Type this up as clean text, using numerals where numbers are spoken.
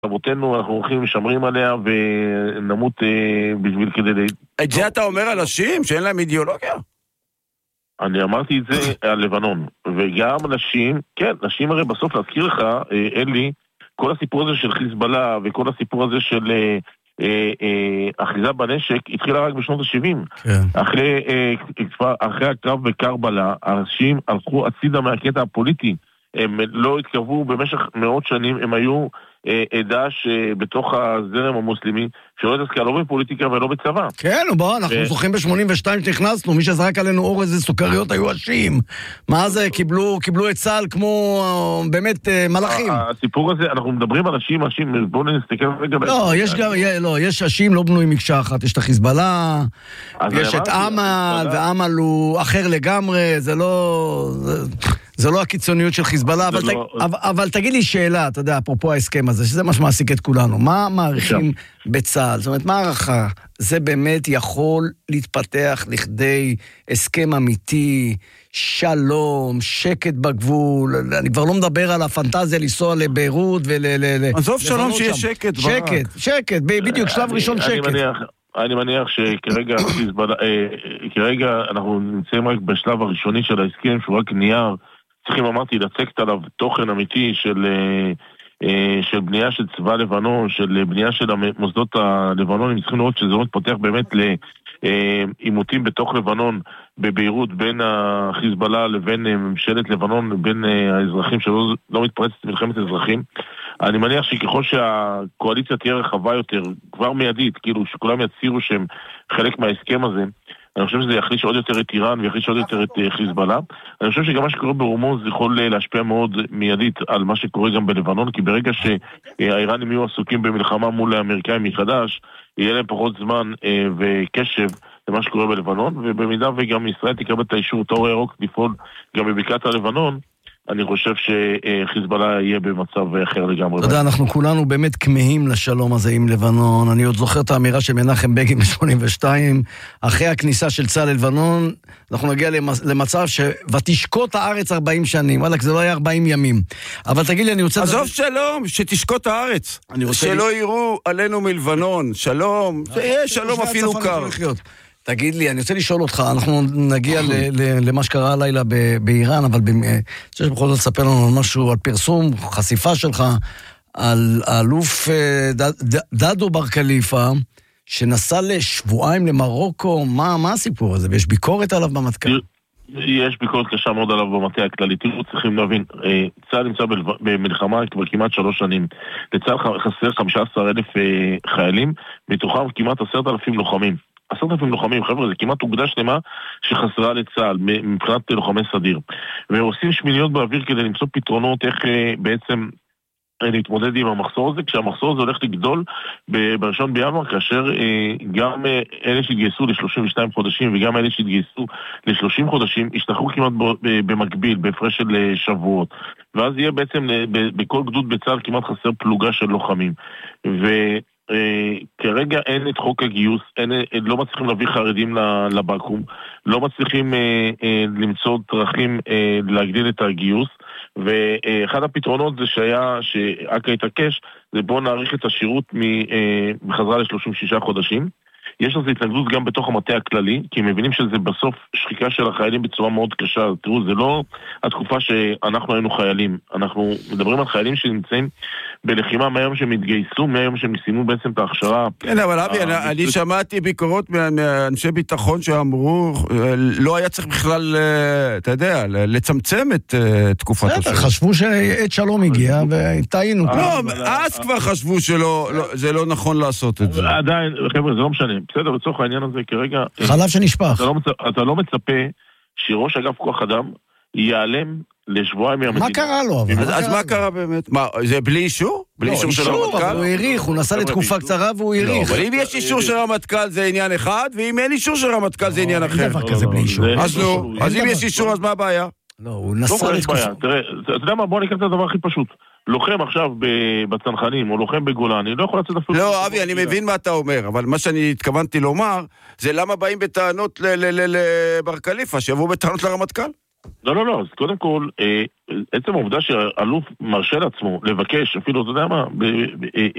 אבותינו, אנחנו הולכים משמרים עליה ונמות בשביל כדי... את זה אתה אומר על נשים שאין להם אידיאולוגיה? אני אמרתי את זה על לבנון, וגם נשים, כן, נשים הרי בסוף להזכיר לך, אלי, כל הסיפור הזה של חיזבאללה וכל הסיפור הזה של אחיזה בנשק התחילה רק בשנות ה-70. כן. אחרי הקרב בקרבלה, אנשים הלכו הצידה מהקטע הפוליטי, הם לא התקרבו במשך מאות שנים, הם היו עדה שבתוך הזרם המוסלמי שלא התעסקה לא בפוליטיקה ולא בצבא. כן, בוא, אנחנו זוכרים ב-82 שנכנסנו, מי שזרק עלינו אור איזה סוכריות היו אשים. מה זה, קיבלו את צה"ל כמו באמת מלאכים. הסיפור הזה, אנחנו מדברים על אשים, בואו נסתכל רגע. לא, יש אשים לא בנויים מקשה אחת, יש את החיזבאללה, יש את אמל, ואמל הוא אחר לגמרי, זה לא הקיצוניות של חיזבאללה, אבל תגיד לי שאלה, אתה יודע, אפרופו ההסכם הזה, שזה מה שמעסיק את כולנו, מה מעריכים בצה"ל? זאת אומרת, מה הערכה? זה באמת יכול להתפתח לכדי הסכם אמיתי, שלום, שקט בגבול, אני כבר לא מדבר על הפנטזיה לנסוע לביירות עזוב שלום שיש שקט. שקט, בדיוק, שלב ראשון שקט. אני מניח שכרגע כרגע אנחנו נמצאים רק בשלב הראשוני של ההסכם, שהוא רק נייר, צריכים, אמרתי, לצקת עליו תוכן אמיתי של בנייה של צבא לבנון, של בנייה של המוסדות הלבנונים. צריכים לראות שזה לא מתפתח באמת לעימותים בתוך לבנון, בביירות, בין החיזבאללה לבין ממשלת לבנון, בין האזרחים שלא מתפרצת מלחמת אזרחים. אני מניח שככל שהקואליציה תהיה רחבה יותר, כבר מיידית, כאילו שכולם יצירו שהם חלק מההסכם הזה, אני חושב שזה יחליש עוד יותר את איראן ויחליש עוד יותר את חיזבאללה. אני חושב שגם מה שקורה ברומוז יכול להשפיע מאוד מיידית על מה שקורה גם בלבנון, כי ברגע שהאיראנים יהיו עסוקים במלחמה מול האמריקאים מחדש, יהיה להם פחות זמן וקשב למה שקורה בלבנון, ובמידה וגם ישראל תקבל את האישור תור הירוק לפעול גם בבקעת הלבנון, אני חושב שחיזבאללה יהיה במצב אחר לגמרי. אתה יודע, אנחנו כולנו באמת כמהים לשלום הזה עם לבנון. אני עוד זוכר את האמירה של מנחם בגין ב-82, אחרי הכניסה של צה"ל ללבנון, אנחנו נגיע למצב ותשקוט הארץ 40 שנים. וואלק, זה לא היה 40 ימים. אבל תגיד לי, אני רוצה... עזוב שלום, שתשקוט הארץ. שלא יראו עלינו מלבנון. שלום, יש שלום אפילו קר. תגיד לי, אני רוצה לשאול אותך, אנחנו נגיע למה שקרה הלילה באיראן, אבל צריך בכל זאת לספר לנו משהו על פרסום, חשיפה שלך, על האלוף דדו בר קליפה, שנסע לשבועיים למרוקו. מה הסיפור הזה? ויש ביקורת עליו במטכ"ל? יש ביקורת קשה מאוד עליו במטה הכללי. תראו, צריכים להבין, צה"ל נמצא במלחמה כבר כמעט 3 שנים. לצה"ל חסר 15,000 חיילים, מתוכם כמעט 10,000 לוחמים. 10,000 לוחמים, חבר'ה, זה כמעט אוגדה שלמה שחסרה לצה"ל מבחינת לוחמי סדיר. והם עושים שמיניות באוויר כדי למצוא פתרונות איך בעצם להתמודד עם המחסור הזה, כשהמחסור הזה הולך לגדול ב-1 בינואר, כאשר גם אלה שהתגייסו ל-32 חודשים וגם אלה שהתגייסו ל-30 חודשים ישתחררו כמעט במקביל, בהפרש של שבועות. ואז יהיה בעצם בכל גדוד בצה"ל כמעט חסר פלוגה של לוחמים. כרגע אין את חוק הגיוס, לא מצליחים להביא חרדים לבקו"ם, לא מצליחים למצוא דרכים להגדיל את הגיוס, ואחד הפתרונות זה שאקה התעקש, זה בוא נאריך את השירות בחזרה ל-36 חודשים. יש לזה התנגדות גם בתוך המטה הכללי, כי הם מבינים שזה בסוף שחיקה של החיילים בצורה מאוד קשה. תראו, זה לא התקופה שאנחנו היינו חיילים. אנחנו מדברים על חיילים שנמצאים בלחימה מהיום שהם התגייסו, מהיום שהם סיימו בעצם את ההכשרה. כן, אבל אבי, אני שמעתי ביקורות מאנשי ביטחון שאמרו, לא היה צריך בכלל, אתה יודע, לצמצם את תקופת השלום. חשבו שעת שלום הגיע, וטעינו. לא, אז כבר חשבו שזה לא נכון לעשות את זה. עדיין, חבר'ה, זה לא משנה. בסדר, לצורך העניין הזה כרגע... חלב שנשפך. אתה לא מצפה שראש אגף כוח אדם ייעלם לשבועיים מהמדינה. מה קרה לו? אז מה קרה באמת? זה בלי אישור? בלי אישור של הרמטכ"ל? הוא העריך, הוא נסע לתקופה קצרה והוא העריך. אבל אם יש אישור של הרמטכ"ל זה עניין אחד, ואם אין אישור של הרמטכ"ל זה עניין אחר. אין דבר כזה בלי אישור. אז לא, אז אם יש אישור אז מה הבעיה? לא, הוא נסע לתקופה. תראה, אתה יודע מה? בוא ניקח את הדבר הכי פשוט. לוחם עכשיו בצנחנים, או לוחם בגולני, לא יכול לצאת אפילו... לא, אבי, אני מבין מה אתה אומר, אבל מה שאני התכוונתי לומר, זה למה באים בטענות לבר קליפה, שיבואו בטענות לרמטכ"ל? לא, אז קודם כל, עצם העובדה שהאלוף מרשה לעצמו לבקש, אפילו, אתה יודע מה,